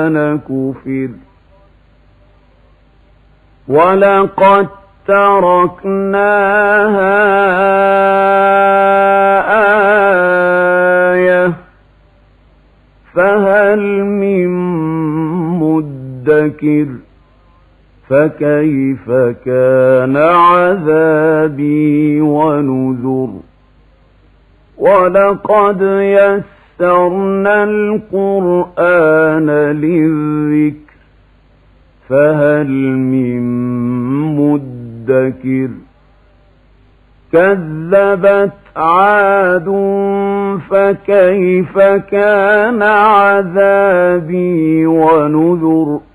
كفر ولقد تركناها آية فهل من مدكر فكيف كان عذابي ونذر ولقد يسرنا القرآن للذكر فهل من مدكر كذبت عاد فكيف كان عذابي ونذر